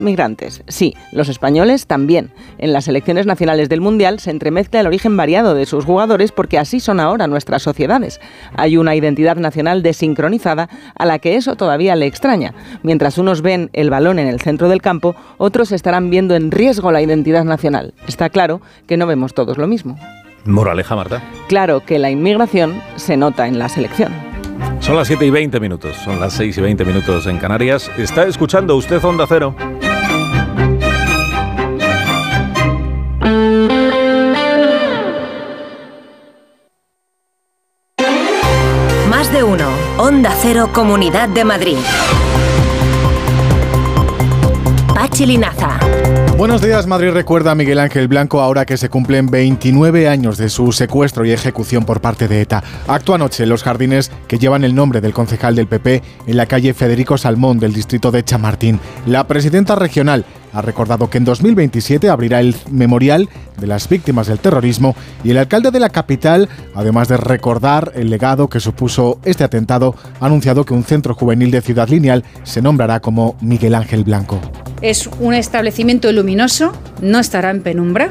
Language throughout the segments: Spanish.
migrantes. Sí, los españoles también. En las selecciones nacionales del Mundial se entremezcla el origen variado de sus jugadores porque así son ahora nuestras sociedades. Hay una identidad nacional desincronizada a la que eso todavía le extraña. Mientras unos ven el balón en el centro del campo, otros estarán viendo en riesgo la identidad nacional. Está claro que no vemos todos lo mismo. Moraleja, Marta. Claro que la inmigración se nota en la selección. Son las 7:20, son las 6:20 en Canarias. Está escuchando usted Onda Cero. Más de uno. Onda Cero, Comunidad de Madrid. Pachi Linaza. Buenos días. Madrid recuerda a Miguel Ángel Blanco ahora que se cumplen 29 años de su secuestro y ejecución por parte de ETA. Actúa anoche en los jardines que llevan el nombre del concejal del PP en la calle Federico Salmón del distrito de Chamartín. La presidenta regional ha recordado que en 2027 abrirá el memorial de las víctimas del terrorismo y el alcalde de la capital, además de recordar el legado que supuso este atentado, ha anunciado que un centro juvenil de Ciudad Lineal se nombrará como Miguel Ángel Blanco. Es un establecimiento luminoso, no estará en penumbra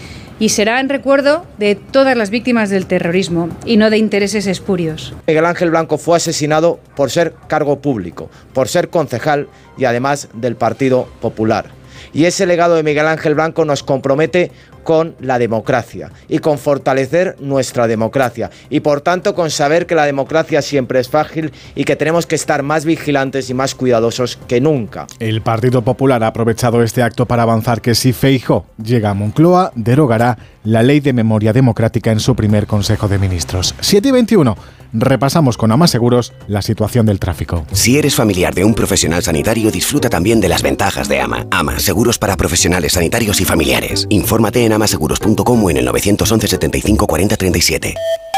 y será en recuerdo de todas las víctimas del terrorismo y no de intereses espurios. Miguel Ángel Blanco fue asesinado por ser cargo público, por ser concejal y además del Partido Popular. Y ese legado de Miguel Ángel Blanco nos compromete con la democracia y con fortalecer nuestra democracia y por tanto con saber que la democracia siempre es frágil y que tenemos que estar más vigilantes y más cuidadosos que nunca. El Partido Popular ha aprovechado este acto para avanzar que si Feijóo llega a Moncloa, derogará la Ley de Memoria Democrática en su primer Consejo de Ministros. 7:21. Repasamos con Ama Seguros la situación del tráfico. Si eres familiar de un profesional sanitario, disfruta también de las ventajas de Ama. Ama, seguros para profesionales sanitarios y familiares. Infórmate en amaseguros.com o en el 911 75 40 37.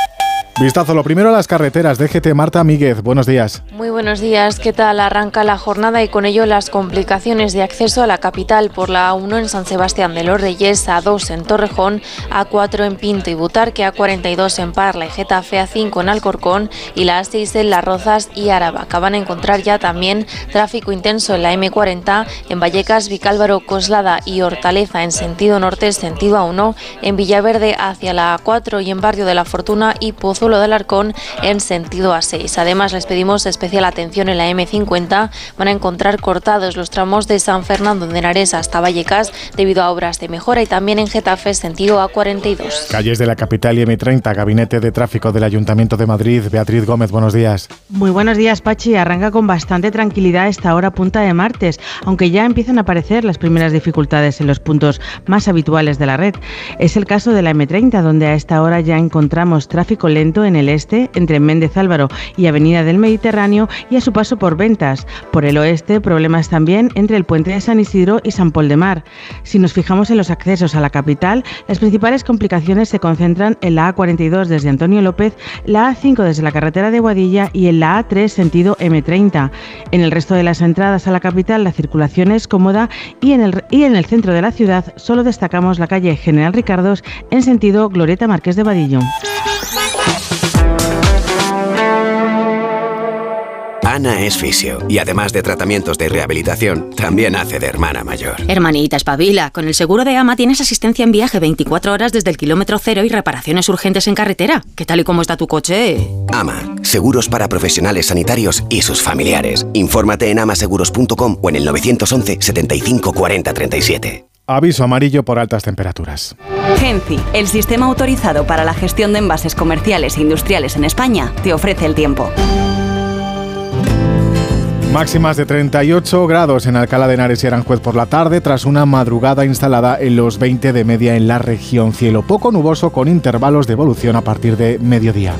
Vistazo lo primero a las carreteras. DGT, Marta Míguez, buenos días. Muy buenos días, ¿qué tal? Arranca la jornada y con ello las complicaciones de acceso a la capital por la A1 en San Sebastián de los Reyes, A2 en Torrejón, A4 en Pinto y Butarque, A42 en Parla y Getafe, A5 en Alcorcón y la A6 en Las Rozas y Aravaca. Van a encontrar ya también tráfico intenso en la M40 en Vallecas, Vicálvaro, Coslada y Hortaleza en sentido norte, sentido A1, en Villaverde hacia la A4 y en Barrio de la Fortuna y Pozuelo de Alarcón en sentido A6. Además, les pedimos especial atención en la M50. Van a encontrar cortados los tramos de San Fernando de Henares hasta Vallecas debido a obras de mejora y también en Getafe sentido A42. Calles de la capital y M30, Gabinete de Tráfico del Ayuntamiento de Madrid. Beatriz Gómez, buenos días. Muy buenos días, Pachi. Arranca con bastante tranquilidad esta hora punta de martes, aunque ya empiezan a aparecer las primeras dificultades en los puntos más habituales de la red. Es el caso de la M30, donde a esta hora ya encontramos tráfico lento en el este, entre Méndez Álvaro y Avenida del Mediterráneo y a su paso por Ventas. Por el oeste, problemas también entre el puente de San Isidro y San Pol de Mar. Si nos fijamos en los accesos a la capital, las principales complicaciones se concentran en la A42 desde Antonio López, la A5 desde la carretera de Boadilla y en la A3 sentido M30. En el resto de las entradas a la capital, la circulación es cómoda y en el centro de la ciudad solo destacamos la calle General Ricardos en sentido Glorieta Marqués de Vadillo. Ana es fisio y además de tratamientos de rehabilitación, también hace de hermana mayor. Hermanita, espabila. Con el seguro de AMA tienes asistencia en viaje 24 horas desde el kilómetro cero y reparaciones urgentes en carretera. ¿Qué tal y cómo está tu coche? AMA, seguros para profesionales sanitarios y sus familiares. Infórmate en amaseguros.com o en el 911 75 40 37. Aviso amarillo por altas temperaturas. Genci, el sistema autorizado para la gestión de envases comerciales e industriales en España, te ofrece el tiempo. Máximas de 38 grados en Alcalá de Henares y Aranjuez por la tarde, tras una madrugada instalada en los 20 de media en la región. Cielo poco nuboso con intervalos de evolución a partir de mediodía.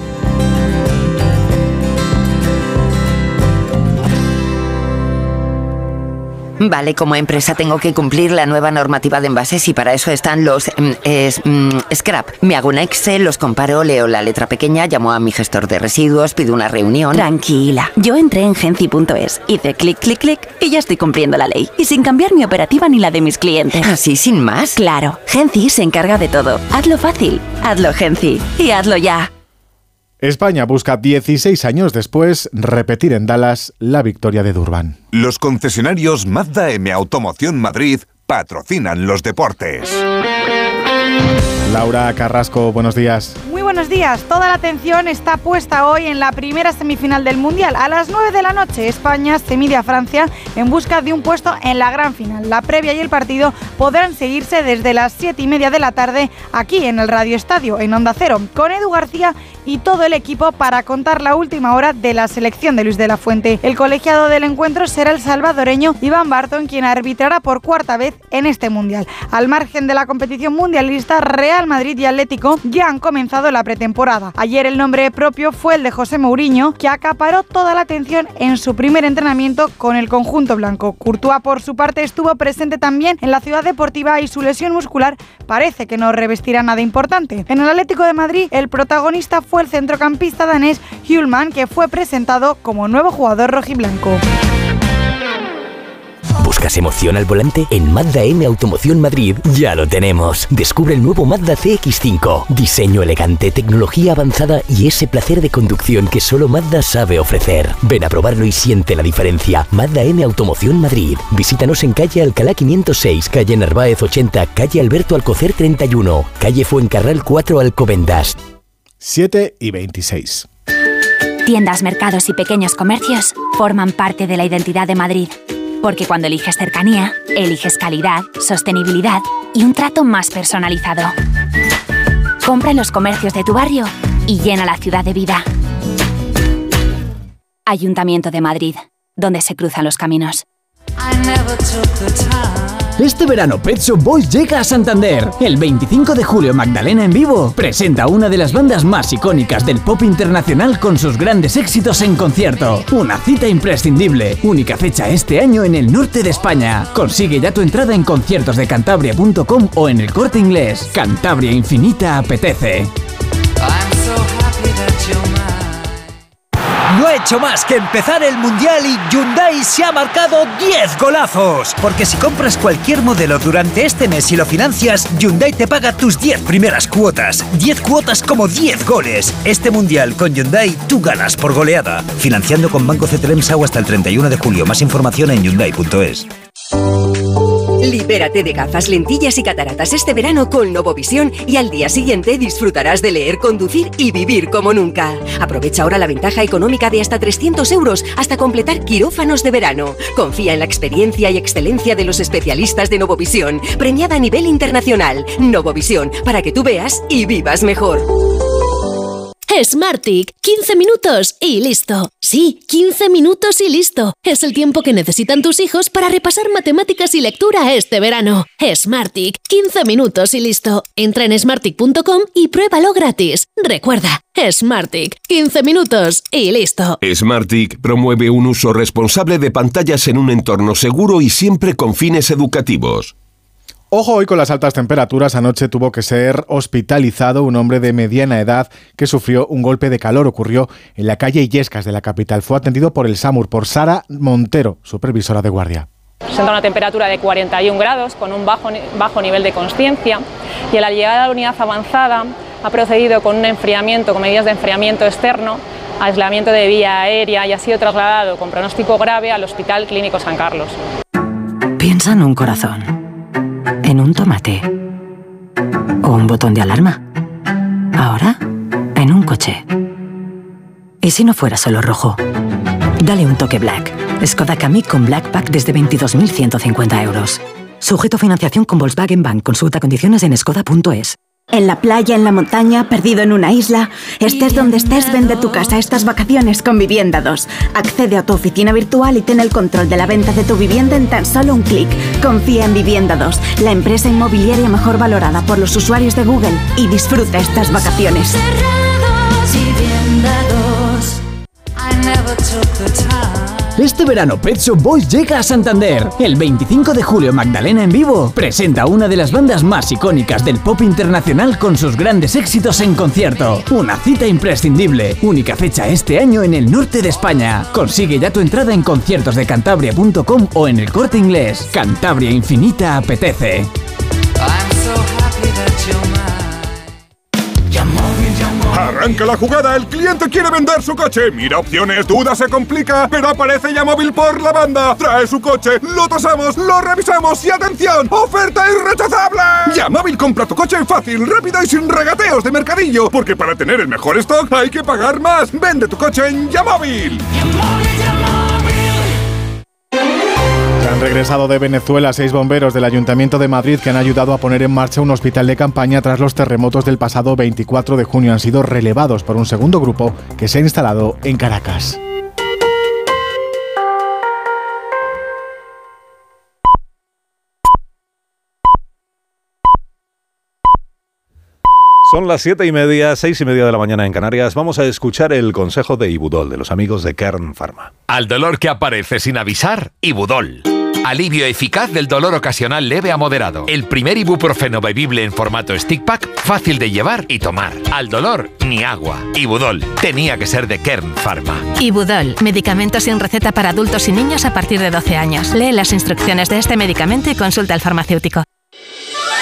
Vale, como empresa tengo que cumplir la nueva normativa de envases y para eso están los scrap. Me hago un Excel, los comparo, leo la letra pequeña, llamo a mi gestor de residuos, pido una reunión. Tranquila, yo entré en Genci.es, hice clic, clic, clic y ya estoy cumpliendo la ley. Y sin cambiar mi operativa ni la de mis clientes. ¿Así sin más? Claro, Genci se encarga de todo. Hazlo fácil, hazlo Genci y hazlo ya. España busca 16 años después repetir en Dallas la victoria de Durban. Los concesionarios Mazda M Automoción Madrid patrocinan los deportes. Laura Carrasco, buenos días. Muy buenos días. Toda la atención está puesta hoy en la primera semifinal del Mundial. A las 9 de la noche, España se mide a Francia en busca de un puesto en la gran final. La previa y el partido podrán seguirse desde las 7:30 de la tarde aquí en el Radio Estadio, en Onda Cero, con Edu García y todo el equipo para contar la última hora de la selección de Luis de la Fuente. El colegiado del encuentro será el salvadoreño Iván Barton, quien arbitrará por cuarta vez en este Mundial. Al margen de la competición mundialista, Real Madrid y Atlético ya han comenzado la pretemporada. Ayer el nombre propio fue el de José Mourinho, que acaparó toda la atención en su primer entrenamiento con el conjunto blanco. Courtois, por su parte, estuvo presente también en la ciudad deportiva y su lesión muscular parece que no revestirá nada importante. En el Atlético de Madrid, el protagonista fue el centrocampista danés Hjulmand, que fue presentado como nuevo jugador rojiblanco. ¿Buscas emoción al volante? En Mazda M Automoción Madrid ya lo tenemos. Descubre el nuevo Mazda CX-5. Diseño elegante, tecnología avanzada y ese placer de conducción que solo Mazda sabe ofrecer. Ven a probarlo y siente la diferencia. Mazda M Automoción Madrid. Visítanos en calle Alcalá 506, calle Narváez 80, calle Alberto Alcocer 31, calle Fuencarral 4 Alcobendas. 7:26. Tiendas, mercados y pequeños comercios forman parte de la identidad de Madrid. Porque cuando eliges cercanía, eliges calidad, sostenibilidad y un trato más personalizado. Compra en los comercios de tu barrio y llena la ciudad de vida. Ayuntamiento de Madrid, donde se cruzan los caminos. Este verano Pet Shop Boys llega a Santander. El 25 de julio Magdalena en vivo presenta una de las bandas más icónicas del pop internacional con sus grandes éxitos en concierto. Una cita imprescindible. Única fecha este año en el norte de España. Consigue ya tu entrada en conciertosdecantabria.com o en El Corte Inglés. Cantabria Infinita apetece. No ha hecho más que empezar el Mundial y Hyundai se ha marcado 10 golazos. Porque si compras cualquier modelo durante este mes y lo financias, Hyundai te paga tus 10 primeras cuotas. 10 cuotas como 10 goles. Este Mundial con Hyundai tú ganas por goleada. Financiando con Banco CTLM SAU hasta el 31 de julio. Más información en Hyundai.es. Libérate de gafas, lentillas y cataratas este verano con Novovisión y al día siguiente disfrutarás de leer, conducir y vivir como nunca. Aprovecha ahora la ventaja económica de hasta 300 € hasta completar quirófanos de verano. Confía en la experiencia y excelencia de los especialistas de Novovisión, premiada a nivel internacional. Novovisión, para que tú veas y vivas mejor. Smartick, 15 minutos y listo. Sí, 15 minutos y listo. Es el tiempo que necesitan tus hijos para repasar matemáticas y lectura este verano. Smartick, 15 minutos y listo. Entra en smartick.com y pruébalo gratis. Recuerda, Smartick, 15 minutos y listo. Smartick promueve un uso responsable de pantallas en un entorno seguro y siempre con fines educativos. Ojo hoy con las altas temperaturas. Anoche tuvo que ser hospitalizado un hombre de mediana edad que sufrió un golpe de calor. Ocurrió en la calle Illescas de la capital. Fue atendido por el SAMUR, por Sara Montero, supervisora de guardia. Presenta una temperatura de 41 grados con un bajo nivel de consciencia y a la llegada a la unidad avanzada ha procedido con un enfriamiento, con medidas de enfriamiento externo, aislamiento de vía aérea y ha sido trasladado con pronóstico grave al Hospital Clínico San Carlos. Piensa en un corazón, en un tomate o un botón de alarma. Ahora, en un coche. ¿Y si no fuera solo rojo? Dale un toque Black. Skoda Kamiq con Black Pack desde 22.150 €. Sujeto a financiación con Volkswagen Bank. Consulta condiciones en skoda.es. En la playa, en la montaña, perdido en una isla, estés donde estés, vende tu casa estas vacaciones con Vivienda 2. Accede a tu oficina virtual y ten el control de la venta de tu vivienda en tan solo un clic. Confía en Vivienda 2, la empresa inmobiliaria mejor valorada por los usuarios de Google, y disfruta estas vacaciones. Este verano Pet Shop Boys llega a Santander. El 25 de julio Magdalena en vivo presenta una de las bandas más icónicas del pop internacional con sus grandes éxitos en concierto. Una cita imprescindible. Única fecha este año en el norte de España. Consigue ya tu entrada en conciertosdecantabria.com o en El Corte Inglés. Cantabria Infinita apetece. Arranca la jugada, el cliente quiere vender su coche. Mira opciones, duda, se complica, pero aparece Yamóvil por la banda. Trae su coche, lo tasamos, lo revisamos y ¡atención! ¡Oferta irrechazable! Yamóvil compra tu coche fácil, rápido y sin regateos de mercadillo. Porque para tener el mejor stock hay que pagar más. Vende tu coche en Yamóvil. Han regresado de Venezuela 6 bomberos del Ayuntamiento de Madrid que han ayudado a poner en marcha un hospital de campaña tras los terremotos del pasado 24 de junio. Han sido relevados por un segundo grupo que se ha instalado en Caracas. Son las 7:30, 6:30 de la mañana en Canarias. Vamos a escuchar el consejo de Ibudol, de los amigos de Kern Pharma. Al dolor que aparece sin avisar, Ibudol. Alivio eficaz del dolor ocasional leve a moderado. El primer ibuprofeno bebible en formato stick pack, fácil de llevar y tomar. Al dolor, ni agua. Ibudol. Tenía que ser de Kern Pharma. Ibudol. Medicamento sin receta para adultos y niños a partir de 12 años. Lee las instrucciones de este medicamento y consulta al farmacéutico.